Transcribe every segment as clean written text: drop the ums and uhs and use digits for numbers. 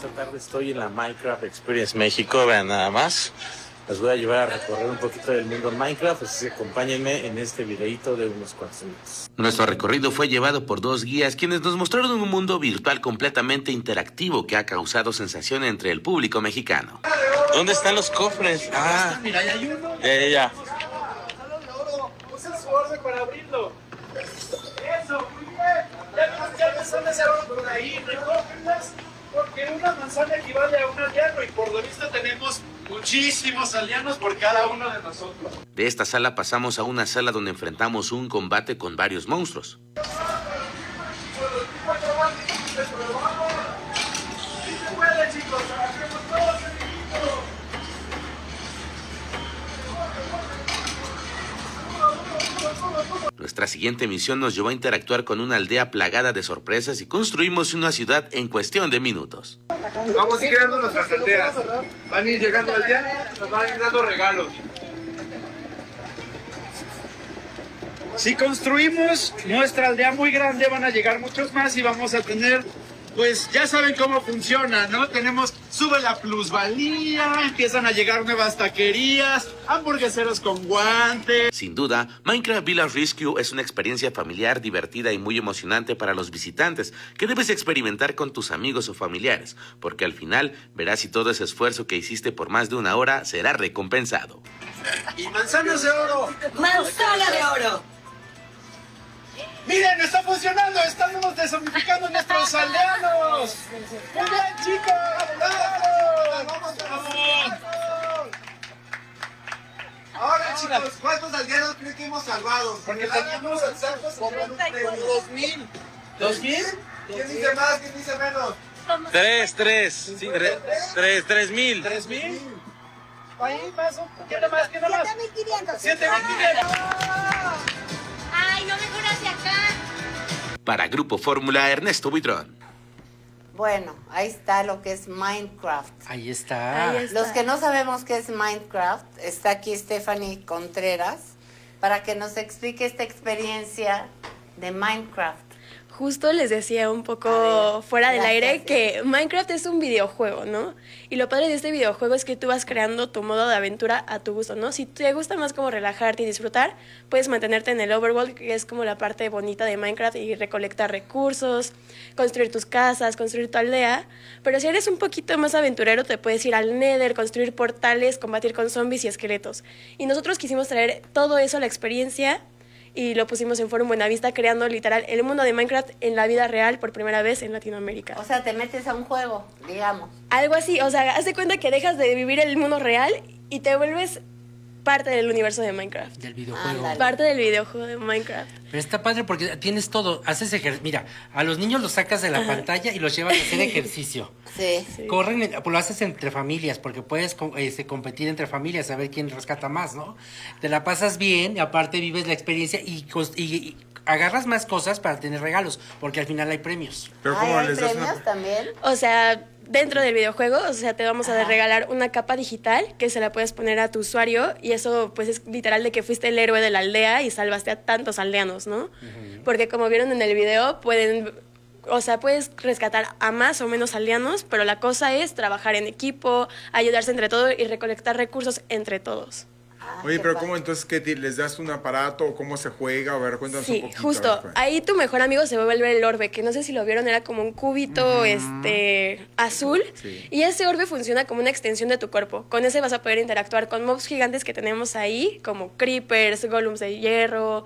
esta tarde estoy en la Minecraft Experience México, vean nada más. Les voy a llevar a recorrer un poquito del mundo Minecraft, así que acompáñenme en este videito de unos cuantos minutos. Nuestro recorrido fue llevado por dos guías quienes nos mostraron un mundo virtual completamente interactivo que ha causado sensación entre el público mexicano. ¿Dónde están los cofres? Ah, mira, ya hay uno. Ya. Manzana de oro. Usa su orden para abrirlo. Eso, muy bien. Ya manzanas de oro por ahí, recógenlas, porque una manzana equivale a un aldeano y por lo visto tenemos muchísimos aldeanos por cada uno de nosotros. De esta sala pasamos a una sala donde enfrentamos un combate con varios monstruos. Nuestra siguiente misión nos llevó a interactuar con una aldea plagada de sorpresas y construimos una ciudad en cuestión de minutos. Vamos a ir creando nuestras aldeas. Van a ir llegando aldeanos, nos van a ir dando regalos. Si construimos nuestra aldea muy grande, van a llegar muchos más y vamos a tener, pues ya saben cómo funciona, ¿no? Sube la plusvalía, empiezan a llegar nuevas taquerías, hamburgueseros con guantes. Sin duda, Minecraft Village Rescue es una experiencia familiar, divertida y muy emocionante para los visitantes que debes experimentar con tus amigos o familiares, porque al final verás si todo ese esfuerzo que hiciste por más de una hora será recompensado. ¡Y manzanas de oro! ¡Manzana de oro! ¡Miren, está funcionando! ¡Estamos desomificando nuestros aldeanos! ¡Muy bien, chicos! ¡Vamos! Ahora, chicos, ¿cuántos aldeanos creen que hemos salvado? Porque teníamos exactos como 2,000. ¿2,000? ¿Quién dice más? ¿Quién dice menos? 3,000. ¿3,000? Ahí más, ¿quién más? 7,500. 7,500. Ay, no mejor hacia acá. Para Grupo Fórmula, Ernesto Buitrón. Bueno, ahí está lo que es Minecraft. Ahí está. Los que no sabemos qué es Minecraft, está aquí Stephanie Contreras para que nos explique esta experiencia de Minecraft. Justo les decía un poco fuera del aire que Minecraft es un videojuego, ¿no? Y lo padre de este videojuego es que tú vas creando tu modo de aventura a tu gusto, ¿no? Si te gusta más como relajarte y disfrutar, puedes mantenerte en el overworld, que es como la parte bonita de Minecraft, y recolectar recursos, construir tus casas, construir tu aldea. Pero si eres un poquito más aventurero, te puedes ir al Nether, construir portales, combatir con zombies y esqueletos. Y nosotros quisimos traer todo eso a la experiencia y lo pusimos en Forum Buenavista, creando literal el mundo de Minecraft en la vida real por primera vez en Latinoamérica. O sea, te metes a un juego, digamos. Algo así, o sea, haz de cuenta que dejas de vivir el mundo real y te vuelves parte del universo de Minecraft. Del videojuego. Ándale. Parte del videojuego de Minecraft. Pero está padre porque tienes todo, haces ejercicio. Mira, a los niños los sacas de la pantalla y los llevas a hacer ejercicio. Sí. Corren, lo haces entre familias, porque puedes competir entre familias, a ver quién rescata más, ¿no? Te la pasas bien, y aparte vives la experiencia y agarras más cosas para tener regalos, porque al final hay premios. Pero Ay, ¿cómo ¿hay les das premios una... también? O sea, dentro del videojuego, o sea, te vamos a regalar una capa digital que se la puedes poner a tu usuario y eso pues es literal de que fuiste el héroe de la aldea y salvaste a tantos aldeanos, ¿no? Porque como vieron en el video, puedes rescatar a más o menos aldeanos, pero la cosa es trabajar en equipo, ayudarse entre todos y recolectar recursos entre todos. Oye, pero ¿cómo entonces qué les das un aparato o cómo se juega? A ver, cuéntanos un Sí, poquito. justo. Ahí tu mejor amigo se vuelve el orbe, que no sé si lo vieron, era como un cubito azul. Sí. Y ese orbe funciona como una extensión de tu cuerpo. Con ese vas a poder interactuar con mobs gigantes que tenemos ahí, como creepers, golems de hierro,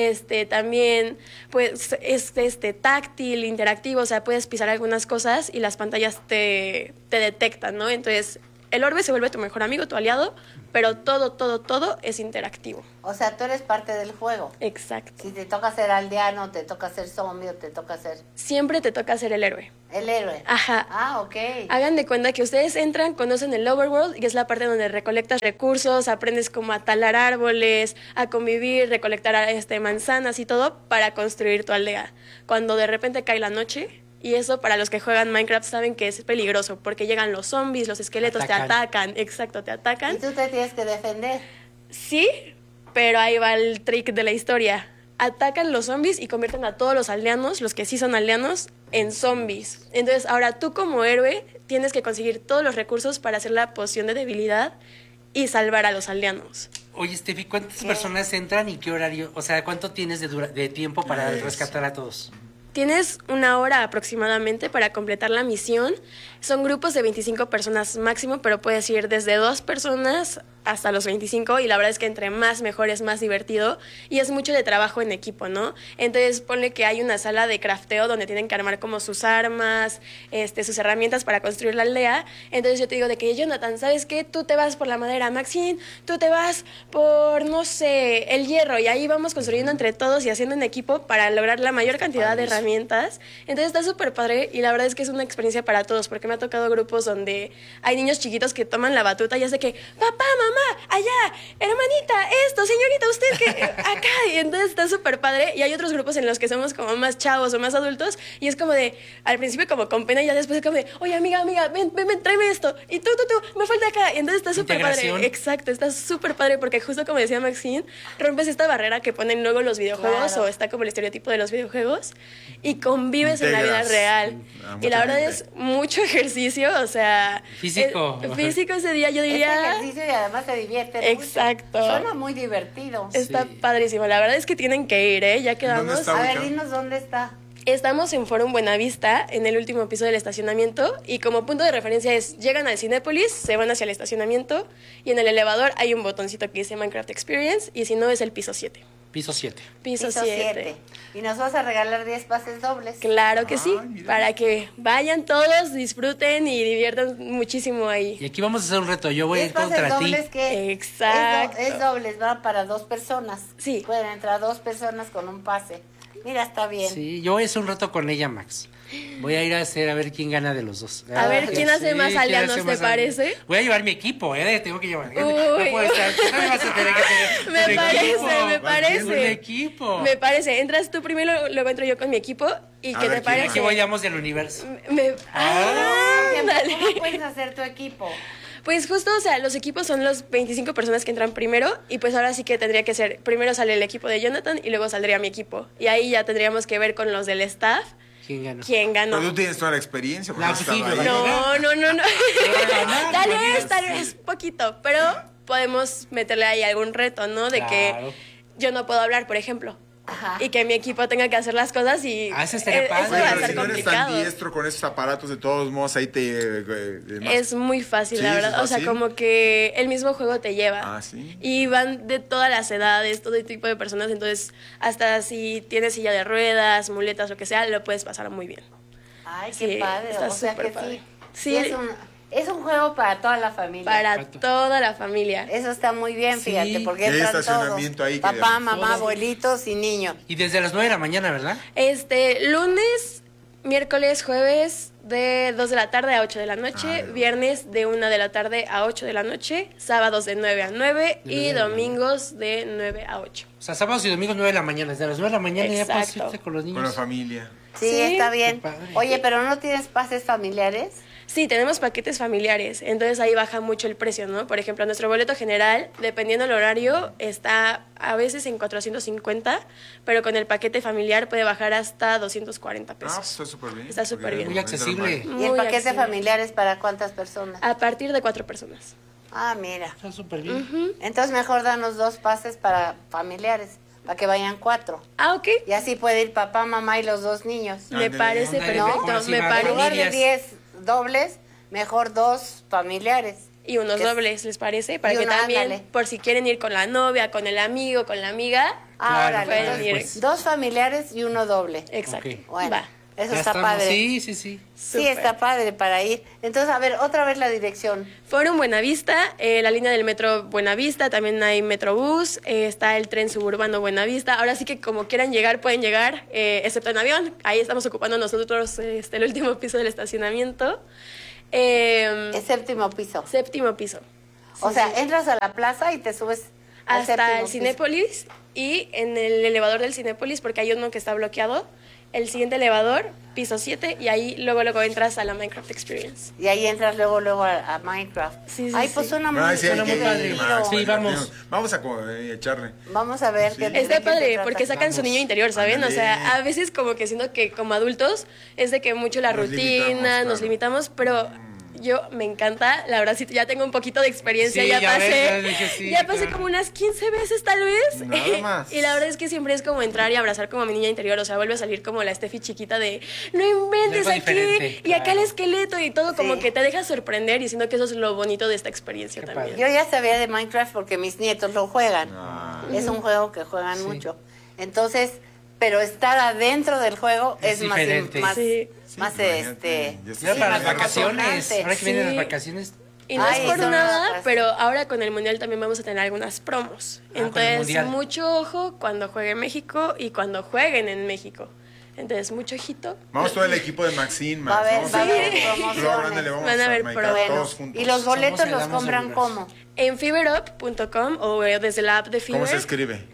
también pues táctil, interactivo, o sea, puedes pisar algunas cosas y las pantallas te detectan, ¿no? Entonces, el orbe se vuelve tu mejor amigo, tu aliado, pero todo es interactivo. O sea, tú eres parte del juego. Exacto. Si te toca ser aldeano, te toca ser zombie o te toca ser Siempre te toca ser el héroe. el héroe. Ajá. Ah, ok. Hagan de cuenta que ustedes entran, conocen el overworld, y es la parte donde recolectas recursos, aprendes como a talar árboles, a convivir, recolectar manzanas y todo para construir tu aldea. Cuando de repente cae la noche, y eso para los que juegan Minecraft saben que es peligroso, porque llegan los zombies, los esqueletos, te atacan, exacto, te atacan. Y tú te tienes que defender. Sí, pero ahí va el trick de la historia. Atacan los zombies y convierten a todos los aldeanos, los que sí son aldeanos, en zombies. Entonces ahora tú como héroe tienes que conseguir todos los recursos para hacer la poción de debilidad y salvar a los aldeanos. Oye, Steffi, ¿cuántas personas entran y qué horario? O sea, ¿cuánto tienes de tiempo para rescatar a todos? Tienes 1 hora aproximadamente para completar la misión. Son grupos de 25 personas máximo, pero puedes ir desde 2 personas hasta los 25 y la verdad es que entre más mejor es más divertido y es mucho de trabajo en equipo, ¿no? Entonces ponle que hay una sala de crafteo donde tienen que armar como sus armas, sus herramientas para construir la aldea. Entonces yo te digo de que Jonathan, ¿sabes qué? Tú te vas por la madera, Maxine, tú te vas por, no sé, el hierro y ahí vamos construyendo entre todos y haciendo en equipo para lograr la mayor cantidad de herramientas. Entonces está súper padre y la verdad es que es una experiencia para todos porque me ha tocado grupos donde hay niños chiquitos que toman la batuta y es de que, papá, mamá, allá, hermanita, esto, señorita, usted que acá, y entonces está súper padre y hay otros grupos en los que somos como más chavos o más adultos y es como de, al principio como con pena y ya después es como de, oye amiga, ven, tráeme esto y tú, me falta acá y entonces está súper padre, exacto, está súper padre porque justo como decía Maxine, rompes esta barrera que ponen luego los videojuegos o está como el estereotipo de los videojuegos y convives en la vida real y la verdad es mucho ejercicio, o sea, físico ese día yo diría ejercicio y además te divierte exacto mucho. Suena muy divertido. Está padrísimo, la verdad es que tienen que ir, ya quedamos. A ver, dinos dónde está. Estamos en Forum Buenavista, en el último piso del estacionamiento, y como punto de referencia es, llegan al Cinépolis, se van hacia el estacionamiento, y en el elevador hay un botoncito que dice Minecraft Experience, y si no es el piso 7. Piso 7. Piso 7. Y nos vas a regalar 10 pases dobles. Claro que sí, para que vayan todos, disfruten y diviertan muchísimo ahí. Y aquí vamos a hacer un reto, yo voy a ir contra ti. Dobles que exacto. Es dobles, va para 2 personas. Sí. Pueden entrar 2 personas con un pase. Mira, está bien. Sí, yo voy a hacer un reto con ella, Max. Voy a ir a hacer a ver quién gana de los dos. A ver quién hace más aldeanos, ¿te parece? Voy a llevar mi equipo, tengo que llevar. Uy. No puedo estar. No me vas a tener que tener me parece. Un equipo. Me parece. Entras tú primero, luego entro yo con mi equipo. ¿Y qué te parece? Aquí vayamos del universo. ¿Cómo puedes hacer tu equipo? Pues justo, o sea, los equipos son los 25 personas que entran primero y pues ahora sí que tendría que ser, primero sale el equipo de Jonathan y luego saldría mi equipo. Y ahí ya tendríamos que ver con los del staff. ¿Quién ganó? Pero tú tienes toda la experiencia. No. Tal vez poquito, pero podemos meterle ahí algún reto, ¿no? De que yo no puedo hablar, por ejemplo. Ajá. Y que mi equipo tenga que hacer las cosas y eso estaría padre. Eso va a pero estar si no eres complicado. tan diestro con esos aparatos, de todos modos ahí es muy fácil, sí, la verdad. O sea, como que el mismo juego te lleva. ¿Sí? Y van de todas las edades, todo tipo de personas. Entonces, hasta si tienes silla de ruedas, muletas, lo que sea, lo puedes pasar muy bien. Ay, qué padre. Está súper padre. Sí. Es un juego para toda la familia. Para toda la familia. Eso está muy bien, fíjate, porque hay entran estacionamiento todos. ahí. Papá, mamá, abuelitos y niños. Y desde las 9 de la mañana, ¿verdad? Lunes, miércoles, jueves de 2 de la tarde a 8 de la noche, viernes de 1 de la tarde a 8 de la noche, sábados de 9 a 9 y domingos de 9 a 8. O sea, sábados y domingos 9 de la mañana. Desde las 9 de la mañana ya puedes irte con los niños. Con la familia. Sí, está bien. Oye, pero ¿no tienes pases familiares? Sí, tenemos paquetes familiares, entonces ahí baja mucho el precio, ¿no? Por ejemplo, nuestro boleto general, dependiendo del horario, está a veces en 450, pero con el paquete familiar puede bajar hasta 240 pesos. Está súper bien. Está súper bien. Muy accesible. ¿Y el paquete familiar es para cuántas personas? A partir de 4 personas. Ah, mira. Está súper bien. Entonces mejor danos 2 pases para familiares, para que vayan 4. Ah, ok. Y así puede ir papá, mamá y los 2 niños. Me parece perfecto. ¿no? En lugar de 10 dobles, mejor 2 familiares. Y unos dobles, ¿les parece? Para que también, ándale. por si quieren ir con la novia, con el amigo, con la amiga, Ahora, pueden ir. pues, 2 familiares y 1 doble. Exacto. Ok. Bueno, Va. eso Ya está estamos. padre. Sí. Sí, Súper. está padre para ir. Entonces, a ver, otra vez la dirección. Forum Buenavista, la línea del metro Buenavista, también hay Metrobús, está el tren suburbano Buenavista. Ahora sí que como quieran llegar, pueden llegar, excepto en avión. Ahí estamos ocupando nosotros el último piso del estacionamiento. Es 7º piso. 7º piso. O sea, entras a la plaza y te subes al Hasta 7º el piso. Cinépolis y en el elevador del Cinépolis, porque hay uno que está bloqueado, el siguiente elevador, piso 7, y ahí luego entras a la Minecraft Experience. Y ahí entras luego a Minecraft. Sí, Ay, pues suena muy, Ay, sí, hay suena que muy ir, padre. Max, Sí, vamos. Vamos a echarle. Vamos a ver qué Está padre, trata. porque sacan su niño interior, ¿saben? Ándale. O sea, a veces como que siento que como adultos es de que mucho la Nos rutina, limitamos, nos claro. limitamos, pero Yo me encanta, la verdad sí, ya tengo un poquito de experiencia, Sí, ya ya pasé, ves, ya dije sí, ya pasé claro. como unas 15 veces tal vez. Nada más. Y la verdad es que siempre es como entrar y abrazar como a mi niña interior, o sea, vuelve a salir como la Steffi chiquita de, no inventes Algo aquí, diferente, y acá el claro. esqueleto y todo, como Sí. que te deja sorprender y siento que eso es lo bonito de esta experiencia Qué también. Yo ya sabía de Minecraft porque mis nietos lo juegan. Es un juego que juegan Sí. mucho. Entonces, pero estar adentro del juego Es es más, diferente. más, Sí. más imagínate, ya Mira, para las más vacaciones. emocionante. Ahora que vienen Sí. las vacaciones. Y no Ay, es por son nada, las- pero ahora con el Mundial también vamos a tener algunas promos. con el Entonces, Mundial. mucho ojo cuando juegue México y cuando jueguen en México. Entonces, mucho ojito. Vamos todo el equipo de Maxine, Va a Max. haber- Vamos va a haber todos. promociones. Luego, ándale, vamos Van a haber Minecraft pro- Bueno, todos juntos. y los boletos Somos los el Damos compran del ¿cómo? En fiberup.com o desde la app de Fiber. ¿Cómo se escribe?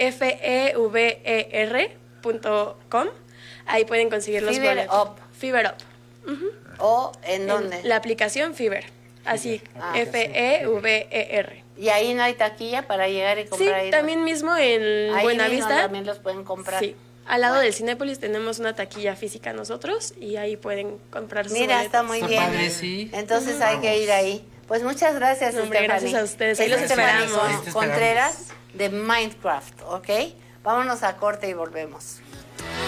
fever.com. Ahí pueden conseguir los Fiber boletos. Up. Fiber Up. ¿O en dónde? La aplicación Fiber. Así, Ah. Fever. Y ahí no hay taquilla para llegar y Sí, comprar ahí. también mismo en Ahí mismo Buenavista. también los pueden comprar. Sí. Al lado Bueno. del Cinépolis tenemos una taquilla física nosotros y ahí pueden comprar sus Mira, está boletos. muy Está bien. padre, sí. Entonces hay que ir ahí. Pues muchas gracias, No, hombre, Stephanie. gracias a ustedes. Ahí Es los Stephanie esperamos. Ahí te esperamos. Contreras de Minecraft, ¿ok? Vámonos a corte y volvemos.